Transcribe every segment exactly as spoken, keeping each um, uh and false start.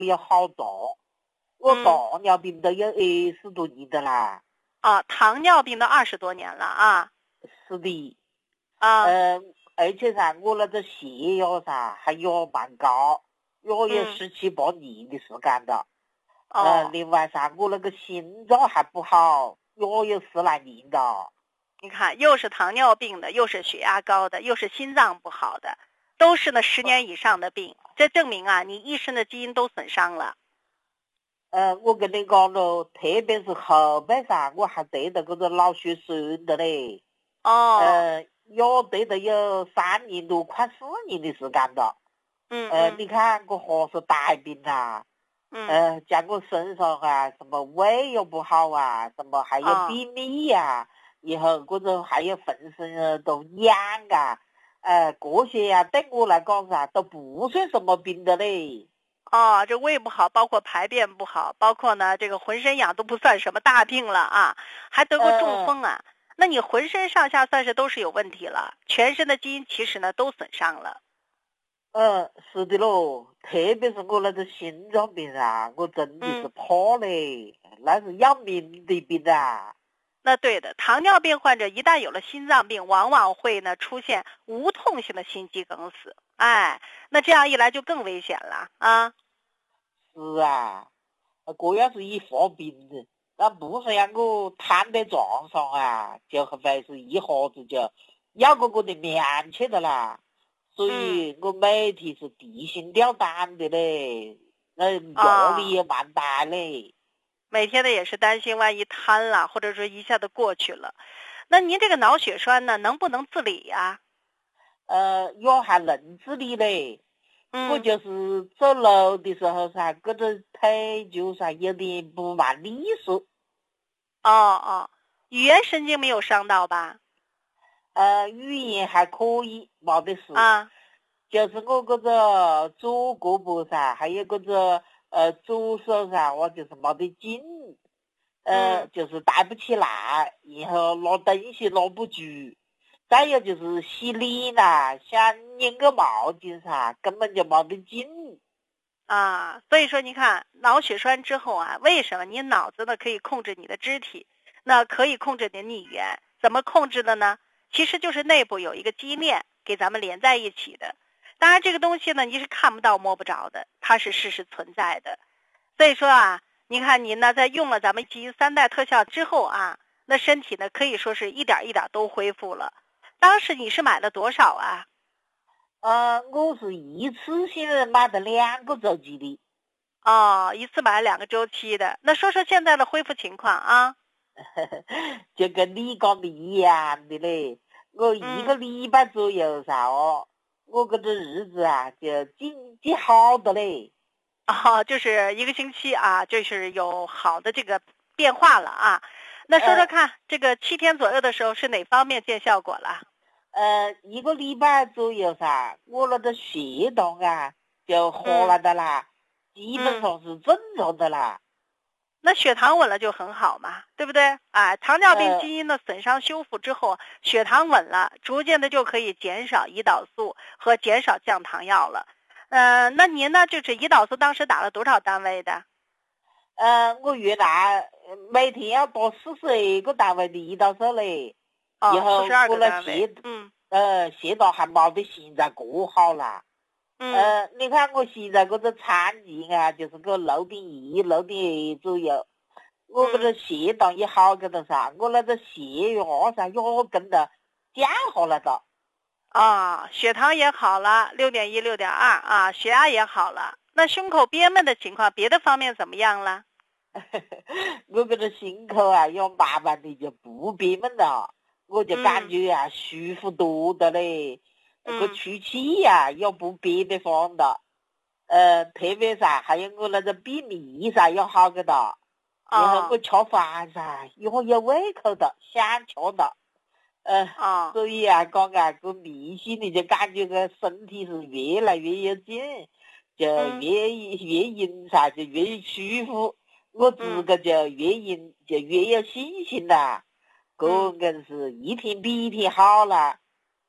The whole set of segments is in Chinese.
有好多，我糖尿病都有二十多年的啦。 啊，糖尿病都二十多年了啊。 是的。 啊。 嗯、呃，而且噻，我那个血压噻还也蛮高，也有十七八年的时间了。 哦。 呃，另外噻，我那个心脏还不好，也有十来年的。 你看，又是糖尿病的，又是血压高的，又是心脏不好的，都是呢十年以上的病，这证明啊，你一身的基因都损伤了。 呃，我跟你讲咯，特别是后背噻，我还得的这个脑血栓的嘞。 哦。 呃，也得的有三年多，快四年的时间了。 嗯呃， 嗯你看我还是大病啊。 嗯。 呃，在我身上啊，什么胃也不好啊，什么还有便秘呀、啊，然后或者还有浑身啊都痒啊，呃，这些呀、啊、对我来讲噻都不算什么病的嘞。 哦，这胃不好，包括排便不好，包括呢这个浑身痒都不算什么大病了啊，还得过中风啊。呃、那你浑身上下算是都是有问题了，全身的基因其实呢都损伤了。 嗯，是的咯，特别是我那个心脏病啊，我真的是怕嘞，嗯、那是要命的病啊。 那对的，糖尿病患者一旦有了心脏病，往往会呢出现无痛性的心肌梗死。哎，那这样一来就更危险了啊。 是啊，这要是一发病的，那不是让我瘫在床上啊，就会是一下子就要个我的命去的啦。所以我每天是提心吊胆的嘞，那压力也蛮大嘞。 每天的也是担心万一瘫了，或者说一下子过去了。那您这个脑血栓呢，能不能自理呀、 啊？呃，也还能自理嘞。 嗯、 我就是走路的时候噻，这个腿就噻有点不蛮利索。 哦哦，语言神经没有伤到吧？ 呃，语言还可以，没得事。 啊。 就是我这个左胳膊噻，还有这个呃左手噻，我就是没得劲，呃， 嗯、 就是抬不起来，然后拿东西拿不住，再有就是洗脸啦，想拧个毛巾噻，根本就没得劲。 啊，所以说你看脑血栓之后啊，为什么你脑子呢可以控制你的肢体，那可以控制你的语言，怎么控制的呢？其实就是内部有一个基因链给咱们连在一起的。当然这个东西呢你是看不到摸不着的，它是事实存在的。所以说啊，你看您呢在用了咱们基因三代特效之后啊，那身体呢可以说是一点一点都恢复了。当时你是买了多少啊？ 呃，我是一次性买的两个周期的。 哦，一次买两个周期的。那说说现在的恢复情况啊？ 就跟你讲的一样的嘞，我一个礼拜左右噻哦，嗯、我这个日子啊就经济好的嘞。 哦，就是一个星期啊，就是有好的这个变化了啊。那说说看，呃、这个七天左右的时候是哪方面见效果了？ 呃，一个礼拜左右噻，我那个血糖啊就下来的啦，嗯、基本上是正常的啦。 嗯、那血糖稳了就很好嘛，对不对？啊，糖尿病基因的损伤修复之后，呃、血糖稳了，逐渐的就可以减少胰岛素和减少降糖药了。呃，那您呢？就是胰岛素当时打了多少单位的？ 呃，我原来每天要打四十二个单位的胰岛素嘞。 哦， 然后四十二个单位。嗯。呃，血糖还没得现在过好啦。嗯。呃，你看我现在这个产检啊，就是个六点一、六点二左右。我这个血糖也好个的噻，我那个血压噻也跟着降下来的。 啊、哦，血糖也好了，六点一、六点二啊，血压也好了。那胸口憋闷的情况，别的方面怎么样了？ 我这个心口啊，要慢慢的就不憋闷了，我就感觉啊、嗯、舒服多的嘞。那个出气呀、啊，也不憋得慌的。呃，特别噻，还有我那个便秘噻也好个的。然后我吃饭噻，也有胃口的，想吃的。呃， 哦、 所以啊，讲啊，个明显的就感觉个身体是越来越有劲，就越、嗯、越饮噻，就越舒服。我自个就越饮就越有信心啦。个、嗯、个是一天比一天好了。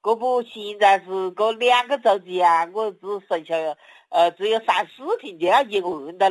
这不现在是这两个周期啊，我只剩下呃只有三四天就要结婚的。